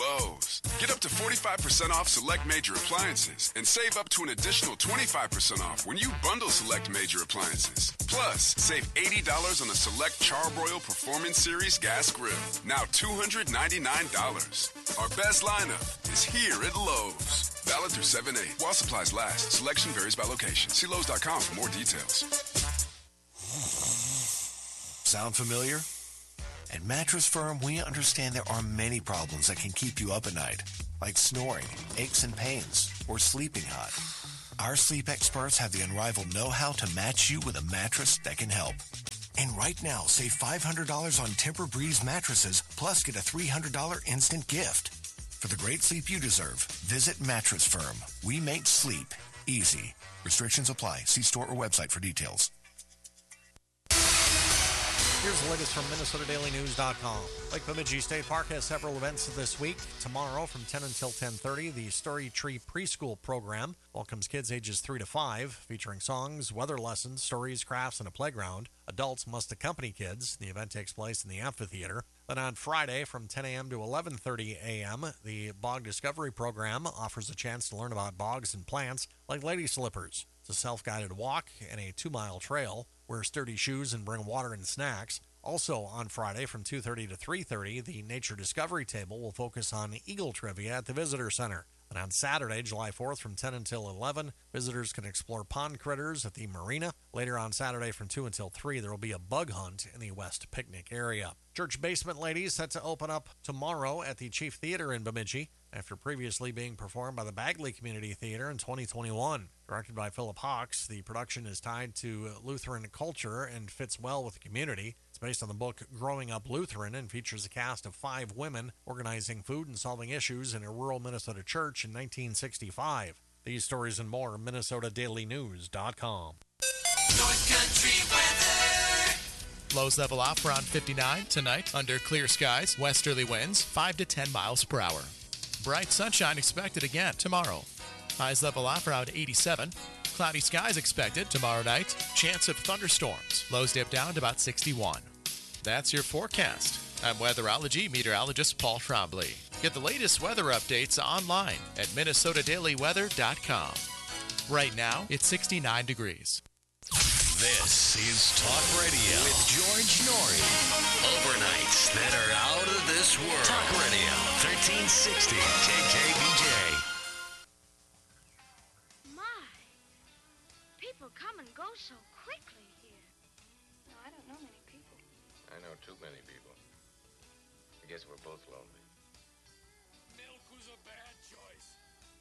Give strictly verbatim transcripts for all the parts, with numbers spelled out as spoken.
Lowe's. Get up to forty-five percent off select major appliances and save up to an additional twenty-five percent off when you bundle select major appliances. Plus, save eighty dollars on the select Charbroil Performance Series gas grill. Now two hundred ninety-nine dollars. Our best lineup is here at Lowe's. Valid through seven eight. While supplies last, selection varies by location. See Lowe's dot com for more details. Sound familiar? At Mattress Firm, we understand there are many problems that can keep you up at night, like snoring, aches and pains, or sleeping hot. Our sleep experts have the unrivaled know-how to match you with a mattress that can help. And right now, save five hundred dollars on Tempur-Breeze mattresses, plus get a three hundred dollars instant gift. For the great sleep you deserve, visit Mattress Firm. We make sleep easy. Restrictions apply. See store or website for details. Here's the latest from Minnesota Daily News dot com. Lake Bemidji State Park has several events this week. Tomorrow from ten until ten thirty, the Story Tree Preschool program welcomes kids ages three to five, featuring songs, weather lessons, stories, crafts, and a playground. Adults must accompany kids. The event takes place in the amphitheater. Then on Friday from ten a.m. to eleven thirty a.m., the Bog Discovery program offers a chance to learn about bogs and plants like lady slippers. It's a self-guided walk and a two-mile trail. Wear sturdy shoes and bring water and snacks. Also on Friday from two thirty to three thirty, the Nature Discovery Table will focus on eagle trivia at the Visitor Center. And on Saturday, July fourth from ten until eleven, visitors can explore pond critters at the marina. Later on Saturday from two until three, there will be a bug hunt in the West Picnic area. Church Basement Ladies set to open up tomorrow at the Chief Theater in Bemidji, after previously being performed by the Bagley Community Theater in twenty twenty-one. Directed by Philip Hawks, the production is tied to Lutheran culture and fits well with the community. It's based on the book Growing Up Lutheran and features a cast of five women organizing food and solving issues in a rural Minnesota church in nineteen sixty-five. These stories and more, Minnesota Daily News dot com. North Country weather. Lows level off around fifty-nine tonight under clear skies, westerly winds five to ten miles per hour. Bright sunshine expected again tomorrow. Highs level off around eighty-seven. Cloudy skies expected tomorrow night. Chance of thunderstorms. Lows dip down to about sixty-one. That's your forecast. I'm weatherology meteorologist Paul Trombley. Get the latest weather updates online at Minnesota Daily Weather dot com. Right now, it's sixty-nine degrees. This is Talk Radio with George Norrie. Overnights that are out of this world. Talk Radio, thirteen sixty K K B J. My, people come and go so quickly here. No, I don't know many people. I know too many people. I guess we're both lonely. Milk was a bad choice.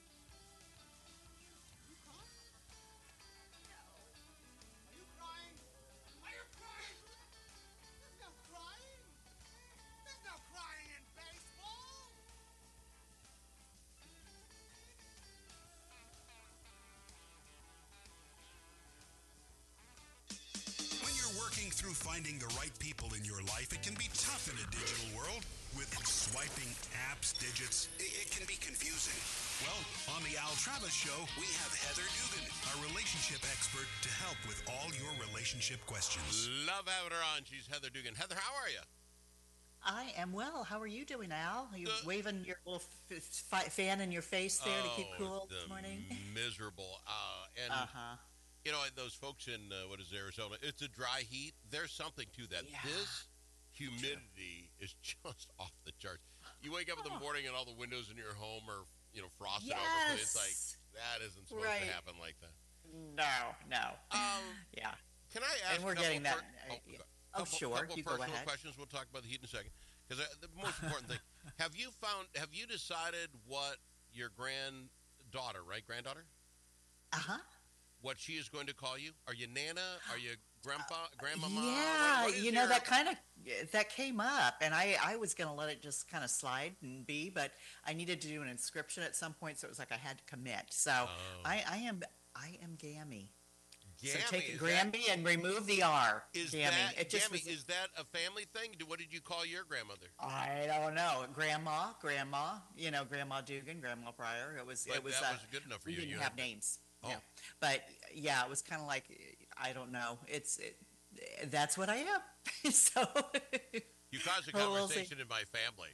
Through finding the right people in your life, it can be tough in a digital world. With swiping, apps, digits, it, it can be confusing. Well, on the Al Travis Show, we have Heather Dugan, our relationship expert, to help with all your relationship questions. Love having her on. She's Heather Dugan. Heather, how are you? I am well. How are you doing, Al? Are you uh, waving your little f- f- fan in your face there oh, to keep cool this morning? Miserable. Uh, and uh-huh. You know, those folks in, uh, what is it, Arizona, it's a dry heat. There's something to that. Yeah. This humidity is just off the charts. You wake up in the morning and all the windows in your home are, you know, frosted yes. over. It's like, that isn't supposed right. to happen like that. No, no. Um, yeah. Can I ask And we're a couple getting that. Per- Uh, oh, yeah. couple, oh, sure. couple You personal go ahead. questions. We'll talk about the heat in a second. Because the most important thing, have you found, have you decided what your granddaughter, right, granddaughter? Uh-huh. What she is going to call you? Are you Nana? Are you Grandpa, Grandmama? Yeah, what, what you know, your... that kind of, that came up, and I, I was going to let it just kind of slide and be, but I needed to do an inscription at some point, so it was like I had to commit. So oh. I, I am I am Gammy. Gammy. So take is Grammy that, and remove the R. Is Gammy. that, it just Gammy, was, is that a family thing? What did you call your grandmother? I don't know. Grandma, Grandma, you know, Grandma Dugan, Grandma Pryor. It was, but it was, that uh, was good enough for we you. didn't you have had... names. Oh. No. But yeah, it was kind of like, I don't know. It's, it, that's what I am. So you caused a Oh, we'll conversation in my family.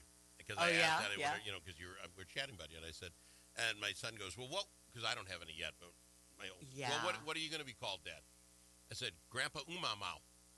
because Oh, I yeah, asked Addie, yeah. what are- you know, because you were, uh, we're chatting about you, and I said, and my son goes, well, what? Because I don't have any yet, but my own. Yeah. Well, what, what are you going to be called, Dad? I said, Grandpa Umamau.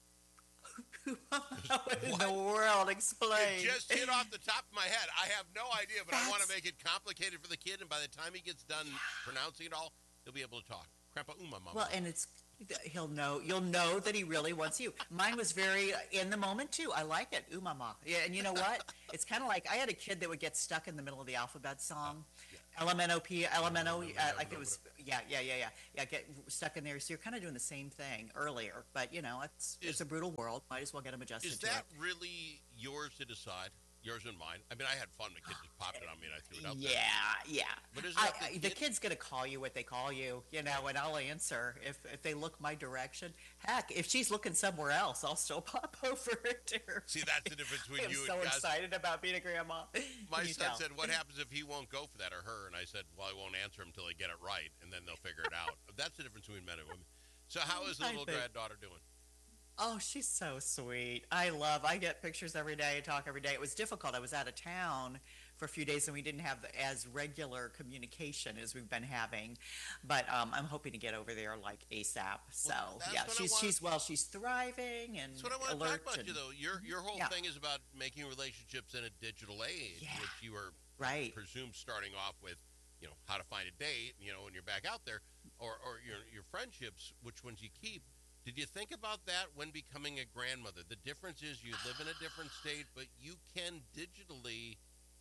What in the world? Explain. It just hit off the top of my head. I have no idea, but I want to make it complicated for the kid, and by the time he gets done pronouncing it all, he'll be able to talk. Grandpa Umamau. Well, and it's he'll know you'll know that he really wants you. Mine was very in the moment too. I like it, umama. Yeah, and you know what? It's kind of like I had a kid that would get stuck in the middle of the alphabet song. L M N O P, L M N O, uh, like it was, yeah, yeah, yeah, yeah, yeah, get stuck in there. So you're kind of doing the same thing earlier, but you know, it's Is- it's a brutal world. Might as well get them adjusted Is to that it. really yours to decide? Yours and mine? I mean, I had fun. The kid just popped it on me, and I threw it out there. Yeah, yeah. But isn't I, that the I, kid? the kid's gonna call you what they call you, you know, and I'll answer if if they look my direction. Heck, if she's looking somewhere else, I'll still pop over to her. See, that's the difference between I'm you so and guys. excited about being a grandma. My Can you son tell? said, what happens if he won't go for that or her? And I said, well, I won't answer him until they get it right, and then they'll figure it out. That's the difference between men and women. So how is the I little think- granddaughter doing? Oh, she's so sweet. I love. I get pictures every day, talk every day. It was difficult. I was out of town for a few days, and we didn't have the, as regular communication as we've been having. But um, I'm hoping to get over there like ASAP. So that's yeah, what I she's want- she's well, she's thriving and That's what I want to alert. talk about and, you, though. Your your whole Yeah. thing is about making relationships in a digital age, Yeah. which you were Right. presumed starting off with, you know, how to find a date, you know, when you're back out there, or, or your your friendships, which ones you keep. Did you think about that when becoming a grandmother? The difference is you live in a different state, but you can digitally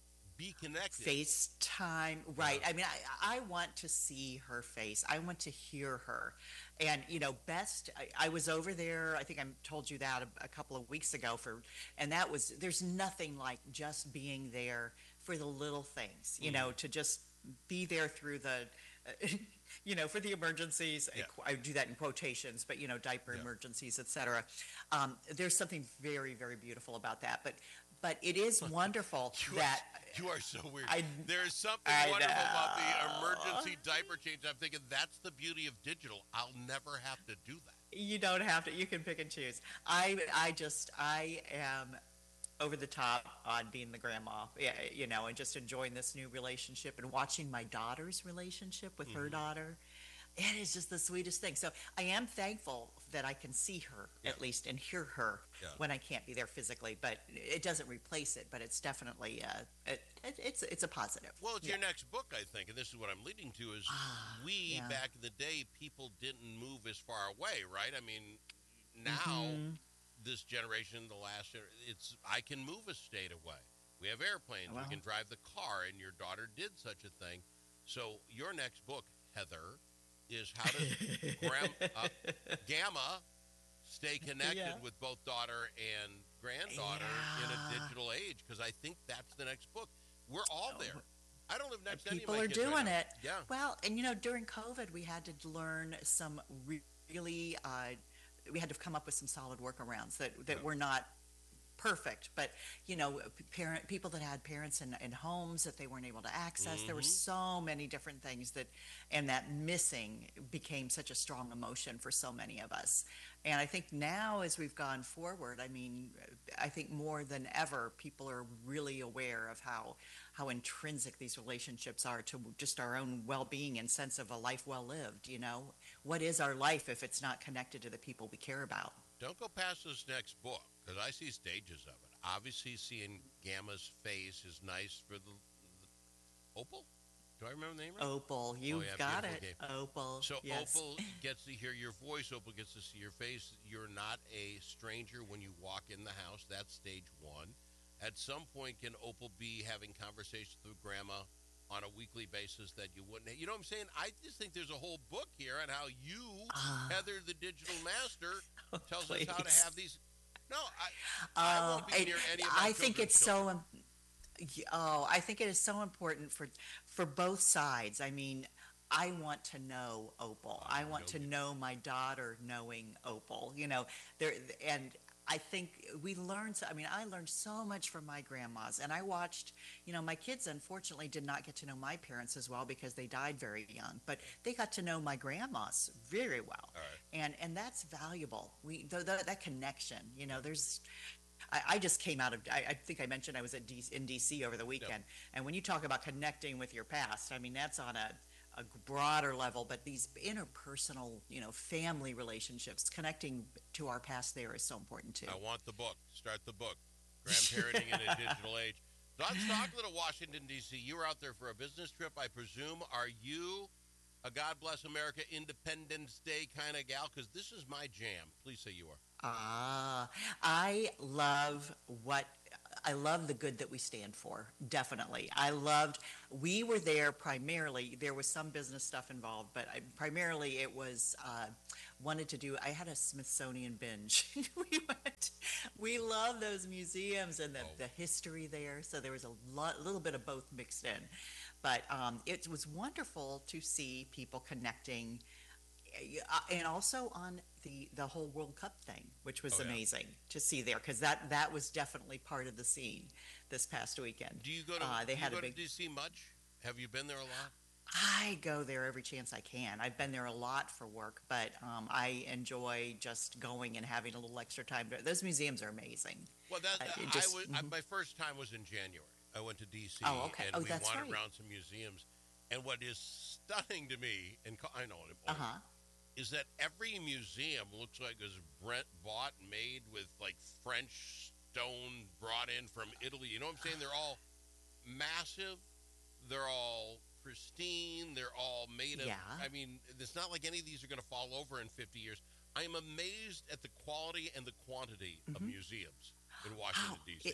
be connected. FaceTime, right? I mean, I, I want to see her face. I want to hear her, and you know, best. I, I was over there. I think I told you that a, a couple of weeks ago. For and that was. There's nothing like just being there for the little things. You know, to just be there through the. Uh, you know, for the emergencies, Yeah. I do that in quotations, but you know, diaper Yeah. emergencies, et cetera. Um, there's something very, very beautiful about that. But, but it is wonderful You that are, you are so weird. I- there is something I wonderful about know. the emergency diaper change. I'm thinking that's the beauty of digital. I'll never have to do that. you don't have to. You can pick and choose. I, I just, I am over the top on being the grandma, yeah, you know, and just enjoying this new relationship and watching my daughter's relationship with her daughter. It is just the sweetest thing. So I am thankful that I can see her at least and hear her Yeah. when I can't be there physically. But it doesn't replace it. But it's definitely uh, it, it, it's it's a positive. Well, it's Yeah. your next book, I think, and this is what I'm leading to, is we, yeah. back in the day, people didn't move as far away, right? I mean, now, Mm-hmm. this generation, the last, gener- it's, I can move a state away. We have airplanes. Wow. We can drive the car, and your daughter did such a thing. So your next book, Heather, is how to gram, uh, Gamma stay connected Yeah. with both daughter and granddaughter in a Yeah. digital age, because I think that's the next book. We're all there. I don't live next to any of People my are kids right doing now. it. Yeah. Well, and you know, during COVID, we had to learn some really. Uh, we had to come up with some solid workarounds that that were not perfect, but you know, parent people that had parents in, in homes that they weren't able to access. There were so many different things that, and that missing became such a strong emotion for so many of us. And I think now, as we've gone forward, I mean, I think more than ever, people are really aware of how how intrinsic these relationships are to just our own well-being and sense of a life well lived. You know, what is our life if it's not connected to the people we care about? Don't go past this next book, because I see stages of it. Obviously, seeing Gamma's face is nice for the, the Opal. Do I remember the name? Right? Opal, you've yeah, got beautiful it. game. Opal. So yes. Opal gets to hear your voice. Opal gets to see your face. You're not a stranger when you walk in the house. That's stage one. At some point, can Opal be having conversations with Grandma on a weekly basis that you wouldn't? You know what I'm saying? I just think there's a whole book here on how you, Ah. Heather, the digital master, tells us how to please. have these. No, I, I Oh, won't be I, near any of my I think children's it's children. so. im- y- Oh, I think it is so important for for both sides. I mean, I want to know Opal. I want to know my daughter knowing Opal. You know, there and. I think we learned, so- I mean, I learned so much from my grandmas, and I watched, you know, my kids unfortunately did not get to know my parents as well because they died very young, but they got to know my grandmas very well. All right. And, and that's valuable. We, th- th- that connection, you know, there's, I, I just came out of, I, I think I mentioned I was at D, in D C over the weekend. And when you talk about connecting with your past, I mean, that's on a, a broader level, but these interpersonal, you know, family relationships, connecting to our past there is so important too. I want the book. Start the book. Grandparenting in a Digital Age. Let's talk a little Washington, D C. You were out there for a business trip, I presume. Are you a God Bless America Independence Day kind of gal? Because this is my jam. Please say you are. Ah, I love what I love the good that we stand for. Definitely, I loved. We were there primarily. There was some business stuff involved, but I, primarily it was uh, wanted to do. I had a Smithsonian binge. we went. We love those museums and the, Oh. the history there. So there was a lot, little bit of both mixed in, but um, it was wonderful to see people connecting. Uh, and also on the, the whole World Cup thing, which was Oh, yeah. amazing to see there, because that, that was definitely part of the scene this past weekend. Do you go to, Uh, they do had you a go big. to D C much? Have you been there a lot? I go there every chance I can. I've been there a lot for work, but um, I enjoy just going and having a little extra time. Those museums are amazing. Well, that, Uh, that- it just- I was, I, mhm. my first time was in January. I went to D C Oh, okay. and Oh, we that's wandered right. around some museums. And what is stunning to me, and co- I know it, Uh huh. is that every museum looks like it was Brent bought and made with like French stone brought in from Italy. You know what I'm saying? They're all massive. They're all pristine. They're all made of. Yeah. I mean, it's not like any of these are going to fall over in fifty years. I am amazed at the quality and the quantity of museums in Washington, D C. It-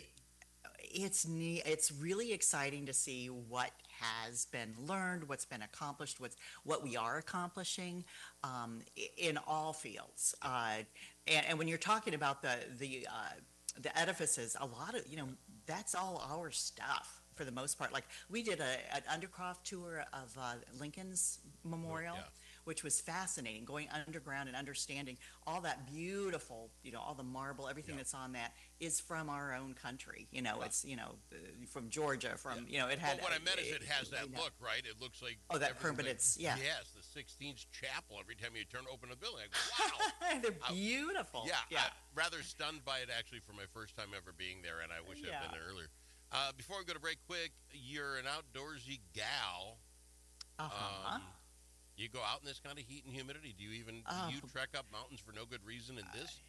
it's neat. It's really exciting to see what has been learned, what's been accomplished, what's what we are accomplishing um, i- in all fields. Uh, and, and when you're talking about the the uh, the edifices, a lot of you know that's all our stuff for the most part. Like we did a an undercroft tour of uh, Lincoln's Memorial. yeah. Which was fascinating, going underground and understanding all that beautiful, you know, all the marble, everything Yeah. that's on that is from our own country. You know, it's, you know, uh, from Georgia, from, you know, it had. But what I meant is uh, it has that you know, look, right? It looks like Oh, that everything permanence, like- yeah. Yes, the Sixteenth Chapel. Every time you turn open a building, I go, wow. They're I- beautiful. Yeah, Yeah. I'm rather stunned by it actually for my first time ever being there, and I wish I'd Yeah. been there earlier. Uh, before we go to break, quick, you're an outdoorsy gal. Uh-huh. Um, you go out in this kind of heat and humidity. Do you even Oh. do you trek up mountains for no good reason in this?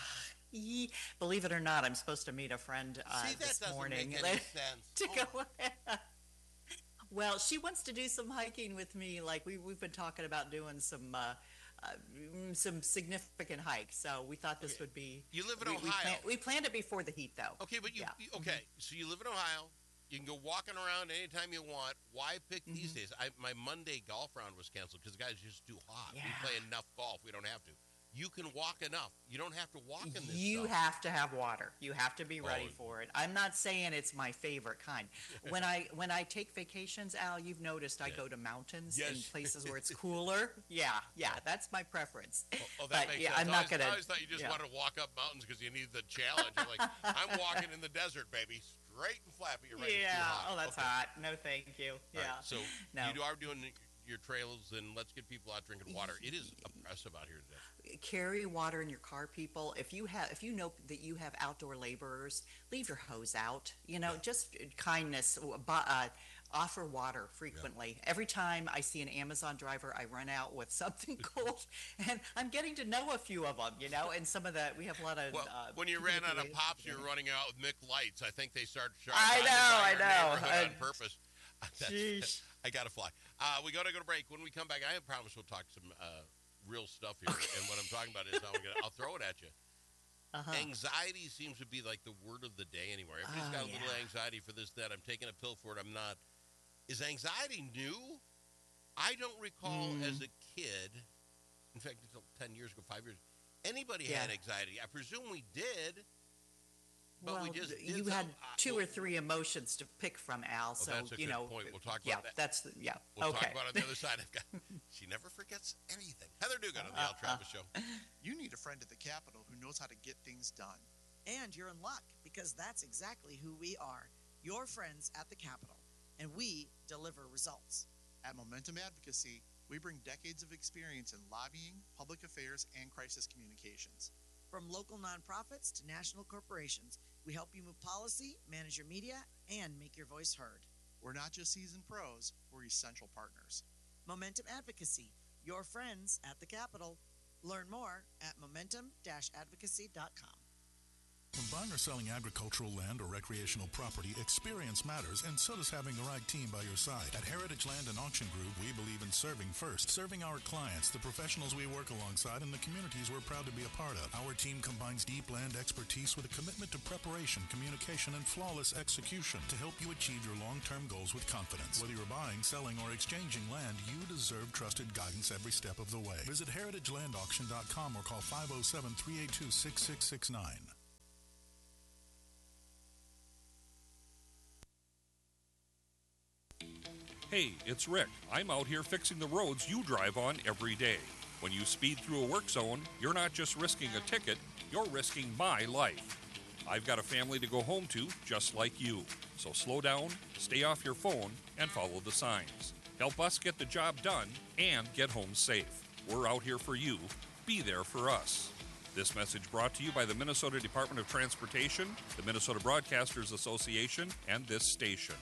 Ye- Believe it or not, I'm supposed to meet a friend uh, See, that this doesn't morning. make any sense. to Oh. go. Well, she wants to do some hiking with me. Like we we've been talking about doing some uh, uh, mm, some significant hikes. So we thought this Okay. would be. You live in we, we, Ohio. plan- we planned it before the heat, though. Okay, but you, Yeah. you- okay, so you live in Ohio. You can go walking around anytime you want. Why pick these Mm-hmm. days? I, my Monday golf round was canceled because the guys just too hot. Yeah. We play enough golf. We don't have to. You can walk enough. You don't have to walk in this You stuff. have to have water. You have to be ready Oh. for it. I'm not saying it's my favorite kind. When I when I take vacations, Al, you've noticed I Yeah. go to mountains Yes. in places where it's cooler. Yeah, yeah, that's my preference. Oh, oh, that but makes yeah, sense. I'm I not always, gonna. I always thought you just yeah. wanted to walk up mountains because you need the challenge. I'm like, I'm walking in the desert, baby. Straight and flappy. You're right. It's too Yeah. hot. Oh, that's Okay. hot. No, thank you. All Yeah. right, so No. you are doing your trails, and let's get people out drinking water. It is oppressive out here today. Carry water in your car, people. If you have, if you know that you have outdoor laborers, leave your hose out. You know, just kindness. Uh, bu- uh, offer water frequently. Every time I see an Amazon driver, I run out with something cold, and I'm getting to know a few of them. You know, and some of the we have a lot of. Well, uh, when you ran out of people- pops, you were running out with Mick Lights. I think they started. I know, I know. On I- purpose. That's- Sheesh. I gotta fly. Uh, we gotta go to break. When we come back, I promise we'll talk some uh, real stuff here. And what I'm talking about is how I'm gonna, I'll throw it at you. Uh-huh. Anxiety seems to be like the word of the day anymore. Everybody's Oh, got a little yeah. anxiety for this, that. I'm taking a pill for it. I'm not. Is anxiety new? I don't recall Mm. as a kid. In fact, until ten years ago, five years, anybody Yeah. had anxiety. I presume we did. But well, we just th- did you some- had uh, two well- or three emotions to pick from, Al. So that's a you good know, point. We'll talk yeah, about that. that's the, yeah. We'll okay. talk about it on the other side. I've got, she never forgets anything. Heather Dugan on the Al Travis Show. You need a friend at the Capitol who knows how to get things done. And you're in luck, because that's exactly who we are, your friends at the Capitol, and we deliver results. At Momentum Advocacy, we bring decades of experience in lobbying, public affairs, and crisis communications. From local nonprofits to national corporations, We help you move policy, manage your media, and make your voice heard. We're not just seasoned pros, we're essential partners. Momentum Advocacy, your friends at the Capitol. Learn more at momentum dash advocacy dot com. When buying or selling agricultural land or recreational property, experience matters, and so does having the right team by your side. At Heritage Land and Auction Group, we believe in serving first, serving our clients, the professionals we work alongside, and the communities we're proud to be a part of. Our team combines deep land expertise with a commitment to preparation, communication, and flawless execution to help you achieve your long-term goals with confidence. Whether you're buying, selling, or exchanging land, you deserve trusted guidance every step of the way. Visit heritage land auction dot com or call five oh seven, three eight two, six six six nine. Hey, it's Rick. I'm out here fixing the roads you drive on every day. When you speed through a work zone, you're not just risking a ticket, you're risking my life. I've got a family to go home to, just like you. So slow down, stay off your phone, and follow the signs. Help us get the job done and get home safe. We're out here for you. Be there for us. This message brought to you by the Minnesota Department of Transportation, the Minnesota Broadcasters Association, and this station.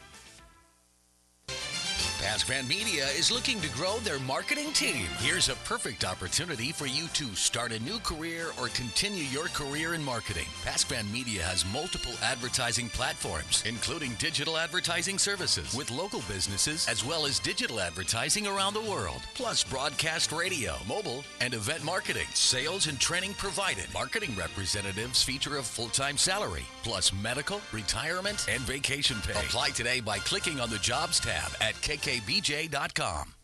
Pascran Media is looking to grow their marketing team. Here's a perfect opportunity for you to start a new career or continue your career in marketing. Pascran Media has multiple advertising platforms, including digital advertising services with local businesses, as well as digital advertising around the world, plus broadcast radio, mobile, and event marketing. Sales and training provided. Marketing representatives feature a full-time salary, plus medical, retirement, and vacation pay. Apply today by clicking on the Jobs tab at K K B J dot com.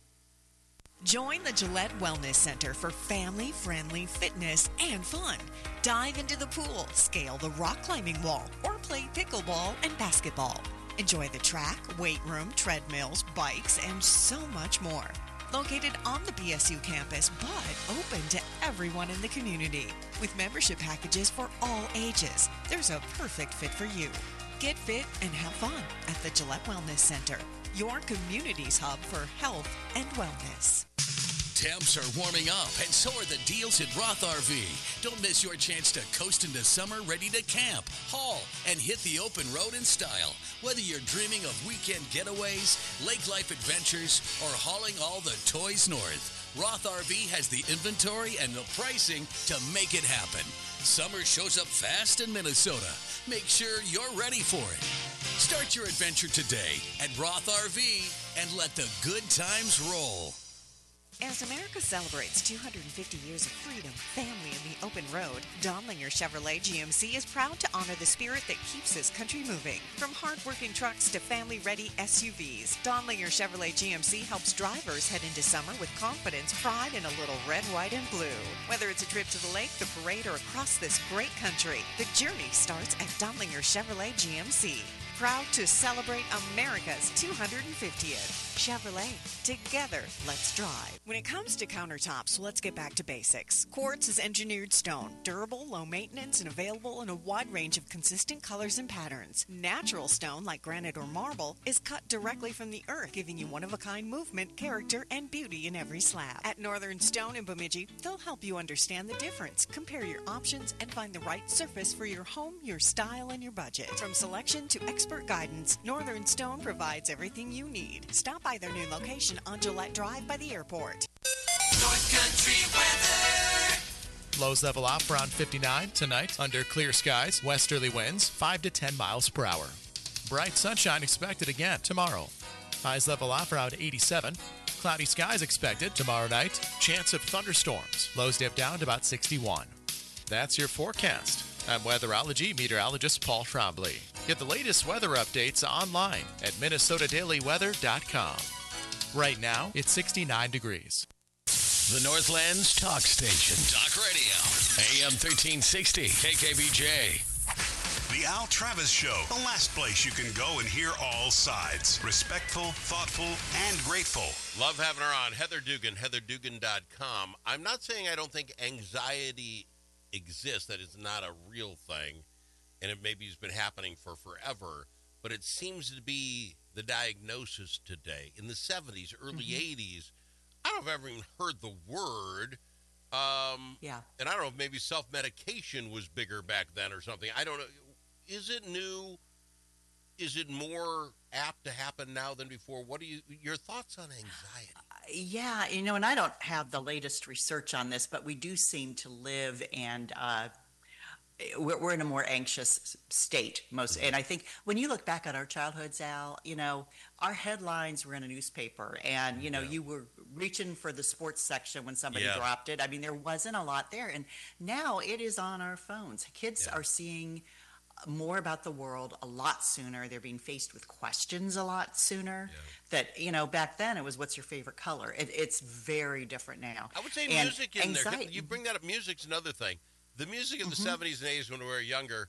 Join the Gillette Wellness Center for family-friendly fitness and fun. Dive into the pool, scale the rock climbing wall, or play pickleball and basketball. Enjoy the track, weight room, treadmills, bikes, and so much more. Located on the B S U campus, but open to everyone in the community. With membership packages for all ages, there's a perfect fit for you. Get fit and have fun at the Gillette Wellness Center, your community's hub for health and wellness. Temps are warming up, and so are the deals at Roth R V. Don't miss your chance to coast into summer ready to camp, haul, and hit the open road in style. Whether you're dreaming of weekend getaways, lake life adventures, or hauling all the toys north, Roth R V has the inventory and the pricing to make it happen. Summer shows up fast in Minnesota. Make sure you're ready for it. Start your adventure today at Roth R V and let the good times roll. As America celebrates two hundred fifty years of freedom, family, and the open road, Donlinger Chevrolet G M C is proud to honor the spirit that keeps this country moving. From hard-working trucks to family-ready S U Vs, Donlinger Chevrolet G M C helps drivers head into summer with confidence, pride, and a little red, white, and blue. Whether it's a trip to the lake, the parade, or across this great country, the journey starts at Donlinger Chevrolet G M C. Proud to celebrate America's two hundred fiftieth. Chevrolet. Together, let's drive. When it comes to countertops, let's get back to basics. Quartz is engineered stone, durable, low maintenance, and available in a wide range of consistent colors and patterns. Natural stone, like granite or marble, is cut directly from the earth, giving you one-of-a-kind movement, character, and beauty in every slab. At Northern Stone in Bemidji, they'll help you understand the difference, compare your options, and find the right surface for your home, your style, and your budget. From selection to expert guidance, Northern Stone provides everything you need. Stop by their new location on Gillette Drive by the airport. North Country weather. Lows level off around fifty-nine tonight under clear skies, westerly winds five to ten miles per hour. Bright sunshine expected again tomorrow. Highs level off around eighty-seven. Cloudy skies expected tomorrow night. Chance of thunderstorms. Lows dip down to about sixty-one. That's your forecast. I'm weatherology meteorologist Paul Trombley. Get the latest weather updates online at minnesota daily weather dot com. Right now, it's sixty-nine degrees. The Northland's talk station. Talk radio. A M thirteen sixty. K K B J. The Al Travis Show, the last place you can go and hear all sides. Respectful, thoughtful, and grateful. Love having her on. Heather Dugan, heather dugan dot com. I'm not saying I don't think anxiety exists, that it's not a real thing, and it maybe has been happening for forever, but it seems to be the diagnosis today. In the seventies, early mm-hmm. eighties, I don't know if I've ever even heard the word. Um, yeah. And I don't know if maybe self-medication was bigger back then or something. I don't know. is it new? Is it more apt to happen now than before? What do you, your thoughts on anxiety? Yeah, you know, and I don't have the latest research on this, but we do seem to live and uh, we're, we're in a more anxious state most. And I think when you look back at our childhoods, Al, you know, our headlines were in a newspaper, and you know, yeah. you were reaching for the sports section when somebody yeah. dropped it. I mean, there wasn't a lot there, and now it is on our phones. Kids yeah. are seeing more about the world a lot sooner. They're being faced with questions a lot sooner. Yeah. That, you know, back then it was, what's your favorite color? It, it's very different now. I would say and music in anxiety. there. You bring that up. Music's another thing. The music in the mm-hmm. seventies and eighties when we were younger,